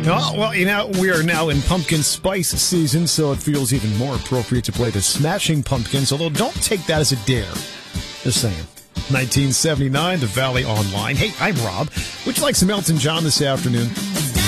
Oh, well, we are now in pumpkin spice season, so it feels even more appropriate to play the Smashing Pumpkins, although don't take that as a dare. Just saying. 1979, The Valley Online. Hey, I'm Rob. Would you like some Elton John this afternoon?